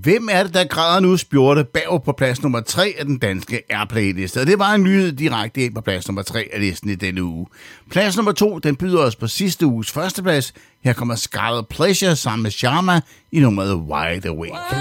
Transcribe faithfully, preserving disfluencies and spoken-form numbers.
Hvem er det, der græder nu spjorte bag på plads nummer tre af den danske Airplay-liste? Og det var en nyhed direkte ind på plads nummer tre af listen i denne uge. Plads nummer to, den byder os på sidste uges førsteplads. Her kommer Scarlet Pleasure sammen med Sharma i nummeret Wide Awake.